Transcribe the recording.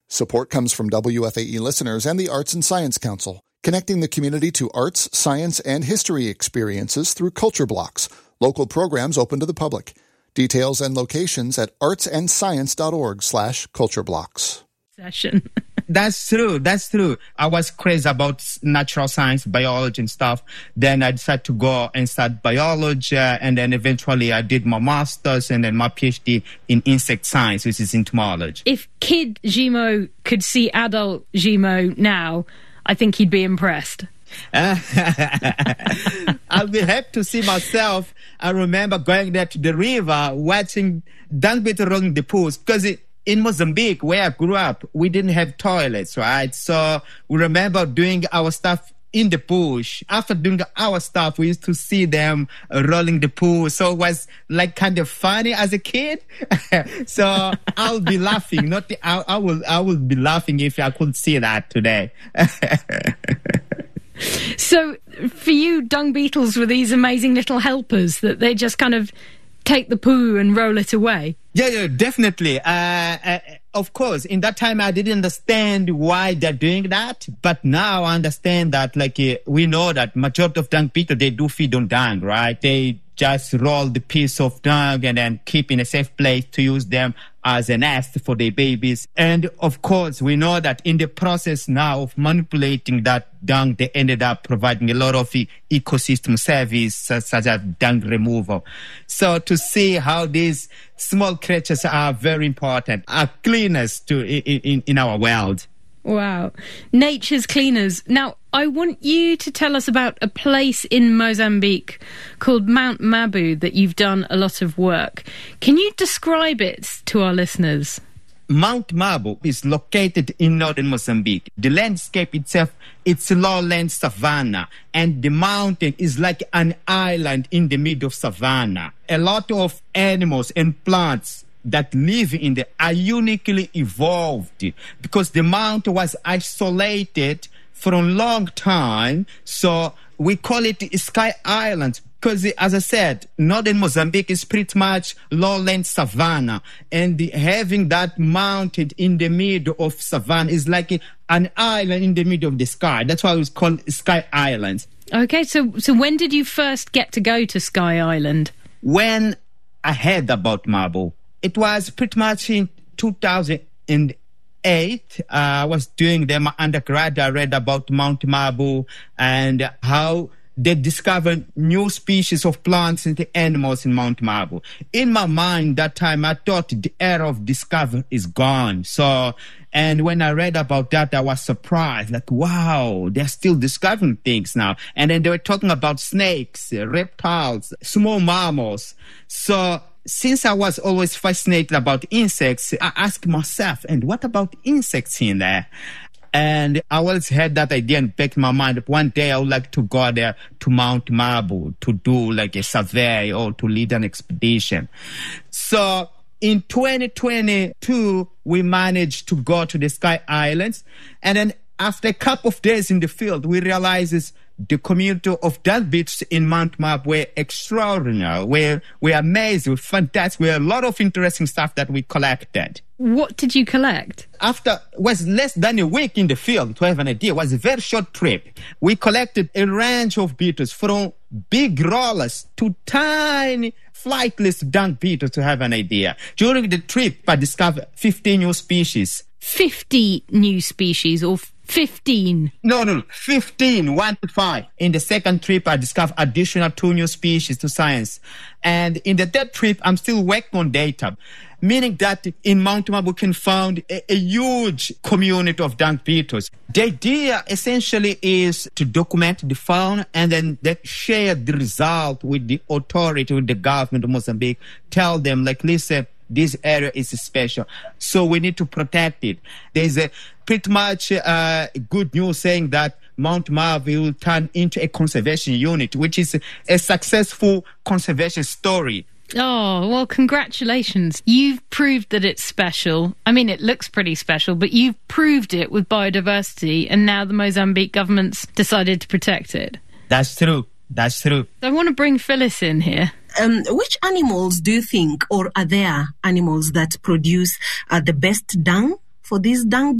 Support comes from WFAE listeners and the Arts and Science Council, connecting the community to arts, science, and history experiences through Culture Blocks, local programs open to the public. Details and locations at artsandscience.org/cultureblocks. Session. That's true. I was crazy about natural science, biology and stuff. Then I decided to go and start biology. And then eventually I did my master's and then my PhD in insect science, which is entomology. If kid Jimo could see adult Jimo now, I think he'd be impressed. I'll be happy to see myself. I remember going there to the river, watching dung beetle rolling the pools, because in Mozambique, where I grew up, we didn't have toilets, right? So we remember doing our stuff in the bush. After doing our stuff, we used to see them rolling the pool. So it was like kind of funny as a kid. So I'll be laughing. I will be laughing if I could see that today. So for you, dung beetles were these amazing little helpers that they just kind of take the poo and roll it away? Yeah, definitely. Of course, in that time, I didn't understand why they're doing that. But now I understand that, we know that majority of dung beetles, they do feed on dung, right? They just roll the piece of dung and then keep in a safe place to use them as a nest for their babies. And of course, we know that in the process now of manipulating that dung, they ended up providing a lot of ecosystem service, such as dung removal. So to see how these small creatures are very important, are cleaners in our world. Wow. Nature's cleaners. Now, I want you to tell us about a place in Mozambique called Mount Mabu that you've done a lot of work. Can you describe it to our listeners? Mount Mabu is located in northern Mozambique. The landscape itself, it's lowland savanna, and the mountain is like an island in the middle of savanna. A lot of animals and plants that live in there are uniquely evolved because the mountain was isolated for a long time. So we call it Sky Island because, as I said, northern Mozambique is pretty much lowland savanna, and having that mountain in the middle of savanna is like an island in the middle of the sky. That's why it's called Sky Island. Okay, so when did you first get to go to Sky Island? When I heard about Mabu, it was pretty much in 2008. I was doing my undergrad. I read about Mount Mabu and how they discovered new species of plants and animals in Mount Mabu. In my mind, that time, I thought the era of discovery is gone. And when I read about that, I was surprised. Like, wow, they're still discovering things now. And then they were talking about snakes, reptiles, small mammals. So since I was always fascinated about insects, I asked myself, and what about insects in there? And I always had that idea in the back of my mind. One day I would like to go there to Mount Mabu to do like a survey or to lead an expedition. So in 2022, we managed to go to the Sky Islands. And then after a couple of days in the field, we realized the community of dung beetles in Mount Mabu were extraordinary. We're amazed, we're fantastic. We had a lot of interesting stuff that we collected. What did you collect? After was less than a week in the field, to have an idea, it was a very short trip. We collected a range of beetles from big rollers to tiny flightless dung beetles, to have an idea. During the trip, I discovered 15 new species. 50 new species or 15? No, 15, 1 to 5. In the second trip, I discovered additional 2 new species to science. And in the third trip, I'm still working on data, meaning that in Mount Mabu, we can find a huge community of dung beetles. The idea essentially is to document the fauna and then share the result with the authority, with the government of Mozambique, tell them, like, listen, this area is special, so we need to protect it. There's a pretty much good news saying that Mount Mabu will turn into a conservation unit, which is a successful conservation story. Oh, well, congratulations. You've proved that it's special. I mean, it looks pretty special, but you've proved it with biodiversity, and now the Mozambique government's decided to protect it. That's true. I want to bring Phyllis in here. Which animals do you think, or are there animals that produce the best dung for these dung